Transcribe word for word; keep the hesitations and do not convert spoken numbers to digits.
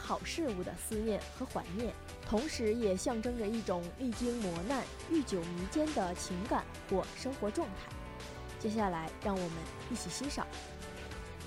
好事物的思念和怀念，同时也象征着一种历经磨难、历久弥坚的情感或生活状态。接下来，让我们一起欣赏。